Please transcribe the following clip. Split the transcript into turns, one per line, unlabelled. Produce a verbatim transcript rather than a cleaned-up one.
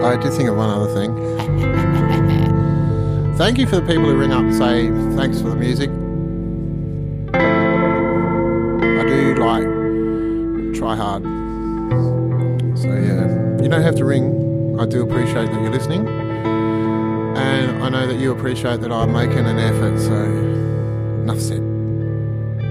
I did think of one other thing. Thank you for the people who ring up and say thanks for the music. I do like try hard. So yeah, you don't have to ring. I do appreciate that you're listening. And I know that you appreciate that I'm making an effort, so enough said.